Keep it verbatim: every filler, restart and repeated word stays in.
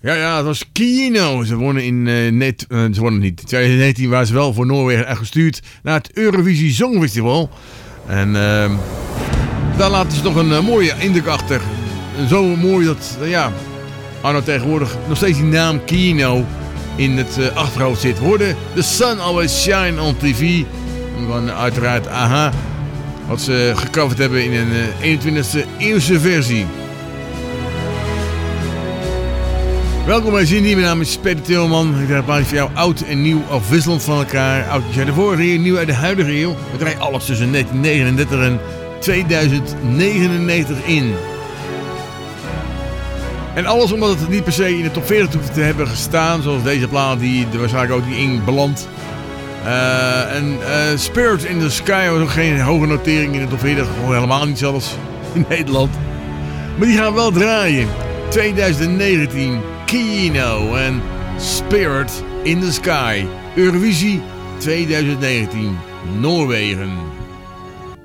Ja, ja, het was Kino. Ze wonnen in uh, net, uh, ze wonnen niet. In twintig negentien waren ze wel voor Noorwegen gestuurd naar het Eurovisie Songfestival. En uh, daar laten ze toch een uh, mooie indruk achter. Zo mooi dat, uh, ja, Arno tegenwoordig nog steeds die naam Kino in het uh, achterhoofd zit. Hoorde The Sun Always Shine on T V. Van uh, uiteraard Aha. Wat ze gecoverd hebben in een uh, eenentwintigste eeuwse versie. Welkom bij Zindie, mijn naam is Peter Tilman. Ik draai een plaatje voor jou oud en nieuw afwisselend van elkaar. Oudjes uit de vorige eeuw, nieuw uit de huidige eeuw. We draaien alles tussen negentien negenendertig en tweeduizend negenennegentig in. En alles omdat het niet per se in de top veertig hoeft te hebben gestaan. Zoals deze plaat die er waarschijnlijk ook in belandt. Uh, en uh, Spirit in the Sky was ook geen hoge notering in de top veertig. Gewoon helemaal niet zelfs in Nederland. Maar die gaan we wel draaien. tweeduizend negentien, Kino en Spirit in the Sky. Eurovisie tweeduizend negentien, Noorwegen.